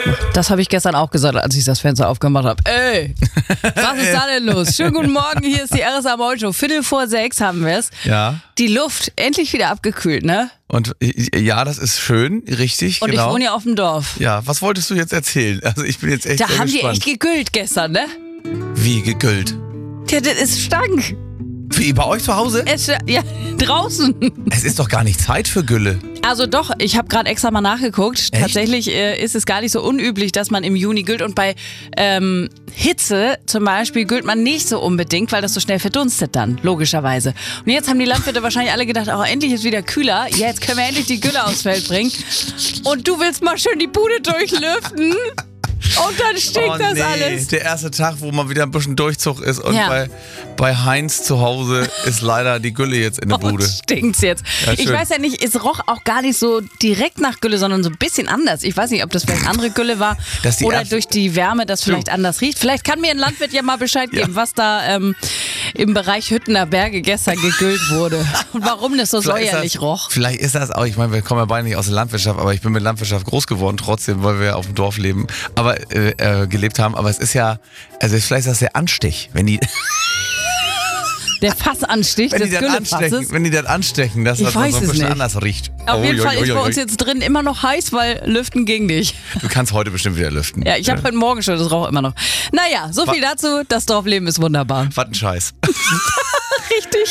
Das habe ich gestern auch gesagt, als ich das Fenster aufgemacht habe. Ey, was ist da denn los? Schönen guten Morgen, hier ist die RSA Morning Show. 5:45 haben wir es. Ja. Die Luft endlich wieder abgekühlt, ne? Und ja, das ist schön, richtig, Und genau. ich wohne ja auf dem Dorf. Ja, was wolltest du jetzt erzählen? Also ich bin jetzt echt Da sehr haben gespannt. die echt gegüllt gestern, ne? Wie gegüllt? Ja, das ist stank. Wie, bei euch zu Hause? Ja, draußen. Es ist doch gar nicht Zeit für Gülle. Also doch, ich habe gerade extra mal nachgeguckt. Echt? Tatsächlich ist es gar nicht so unüblich, dass man im Juni güllt. Und bei Hitze zum Beispiel güllt man nicht so unbedingt, weil das so schnell verdunstet dann, logischerweise. Und jetzt haben die Landwirte wahrscheinlich alle gedacht, oh, endlich ist wieder kühler. Ja, jetzt können wir endlich die Gülle aufs Feld bringen. Und du willst mal schön die Bude durchlüften. Und dann stinkt das alles. Der erste Tag, wo mal wieder ein bisschen Durchzug ist und Ja. bei Heinz zu Hause ist leider die Gülle jetzt in der Bude. Stinkt's jetzt. Ja, Ich schön. weiß ja nicht, es roch auch gar nicht so direkt nach Gülle, sondern so ein bisschen anders. Ich weiß nicht, ob das vielleicht andere Gülle war Dass die oder erste- durch die Wärme das vielleicht anders riecht. Vielleicht kann mir ein Landwirt ja mal Bescheid geben, was da im Bereich Hüttener Berge gestern gegüllt wurde und warum das so säuerlich roch. Vielleicht ist das auch, ich meine, wir kommen ja beide nicht aus der Landwirtschaft, aber ich bin mit Landwirtschaft groß geworden, trotzdem, weil wir ja auf dem Dorf leben, aber gelebt haben. Aber es ist ja, also vielleicht ist das der Anstich, wenn die, Der Fassanstich des Güllefasses. wenn die das anstechen, dass Ich das dann weiß so ein es bisschen nicht. anders riecht. Auf jeden Fall ist bei Uiuiui. uns jetzt drin immer noch heiß, weil Lüften ging nicht. Du kannst heute bestimmt wieder lüften. Ja, ich habe heute Morgen schon das Rauch immer noch. Naja, so viel dazu. Das Dorfleben ist wunderbar. Was ein Scheiß. Richtig.